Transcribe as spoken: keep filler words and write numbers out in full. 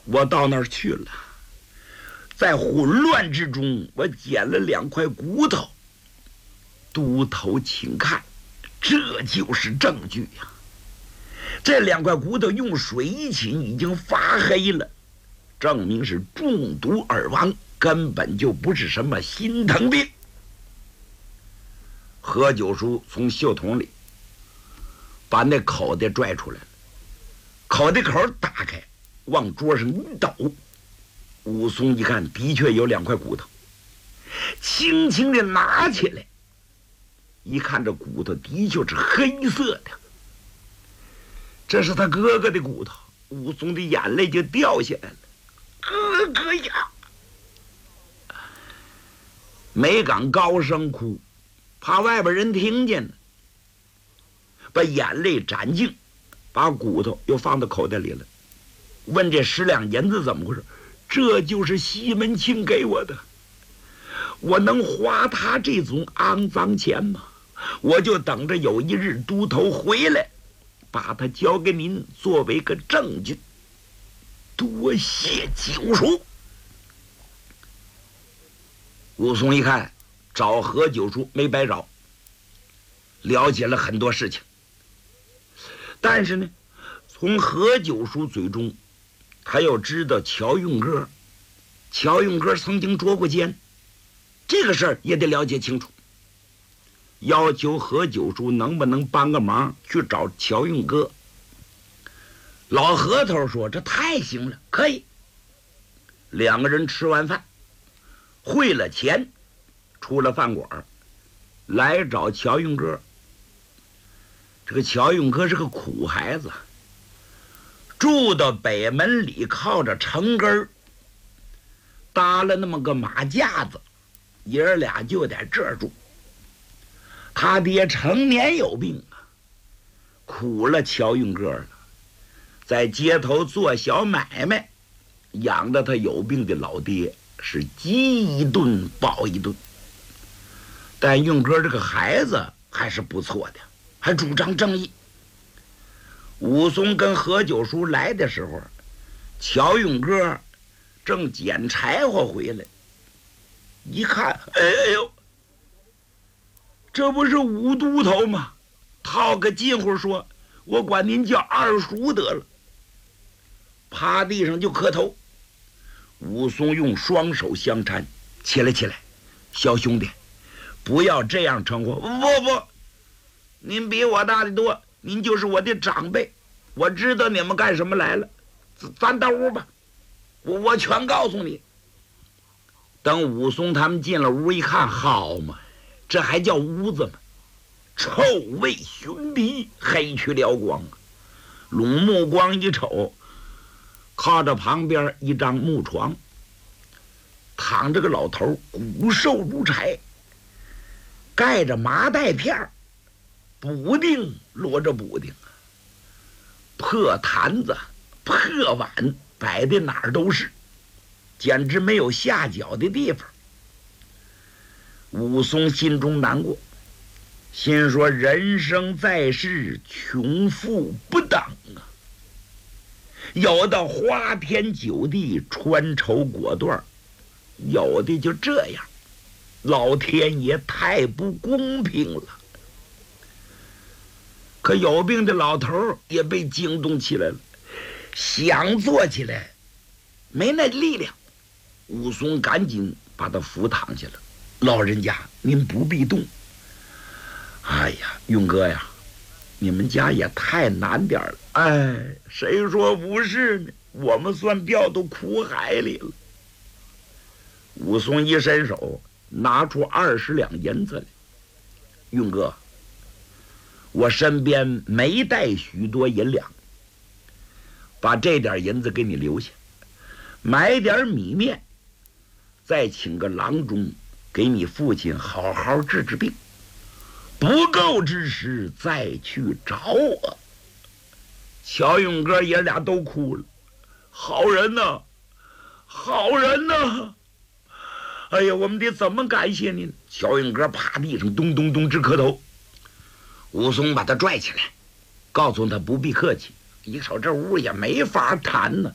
我到那儿去了，在混乱之中，我捡了两块骨头。都头请看，这就是证据呀！这两块骨头用水一浸，已经发黑了，证明是中毒而亡，根本就不是什么心疼病。何九叔从袖筒里把那口袋拽出来了，口袋口打开，往桌上一倒。武松一看，的确有两块骨头，轻轻地拿起来，一看这骨头的确是黑色的，这是他哥哥的骨头。武松的眼泪就掉下来了，哥哥呀！没敢高声哭，怕外边人听见呢，把眼泪攒净，把骨头又放到口袋里了，问这十两银子怎么回事？这就是西门庆给我的，我能花他这种肮脏钱吗？我就等着有一日都头回来，把他交给您作为个证据。多谢九叔。武松一看，找何九叔没白找，了解了很多事情。但是呢，从何九叔嘴中，他又知道乔运哥，乔运哥曾经捉过奸，这个事儿也得了解清楚。要求何九叔能不能帮个忙，去找乔运哥。老何头说：“这太行了，可以。”两个人吃完饭，汇了钱，出了饭馆，来找乔运哥。这个乔运哥是个苦孩子，住到北门里，靠着城根儿，搭了那么个马架子，爷儿俩就在这儿住。他爹成年有病啊，苦了乔运哥了，在街头做小买卖，养着他有病的老爹，是饥一顿饱一顿。但运哥这个孩子还是不错的，还主张正义。武松跟何九叔来的时候，乔运哥正捡柴火回来，一看，哎呦，这不是武都头吗？套个近乎说：“我管您叫二叔得了。”趴地上就磕头。武松用双手相搀：“起来，起来，小兄弟，不要这样称呼。不不，您比我大的多，您就是我的长辈，我知道你们干什么来了，咱到屋吧，我我全告诉你。”等武松他们进了屋一看，好嘛，这还叫屋子吗？臭味熏鼻，黑黢燎光。拢目光一瞅，靠着旁边一张木床，躺着个老头，骨瘦如柴，盖着麻袋片，补丁摞着补丁，破坛子破碗摆的哪儿都是，简直没有下脚的地方。武松心中难过，心说：人生在世，穷富不当啊！有的花天酒地，穿绸裹缎，有的就这样，老天爷太不公平了。可有病的老头也被惊动起来了，想坐起来，没那力量。武松赶紧把他扶躺下了。老人家，您不必动。哎呀，运哥呀，你们家也太难点了。哎，谁说不是呢？我们算掉到苦海里了。武松一伸手，拿出二十两银子来。运哥，我身边没带许多银两，把这点银子给你留下，买点米面，再请个郎中给你父亲好好治治病，不够之时再去找我。乔勇哥爷俩都哭了，好人呐，好人呐！哎呀，我们得怎么感谢您？乔勇哥趴地上咚咚咚直磕头。武松把他拽起来，告诉他不必客气。一瞅这屋也没法谈呢，